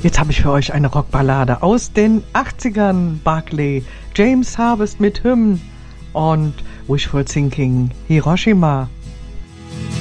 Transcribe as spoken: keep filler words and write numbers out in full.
Jetzt habe ich für euch eine Rockballade aus den achtzigern. Barclay, James Harvest mit Hymn und Wishful Thinking, Hiroshima.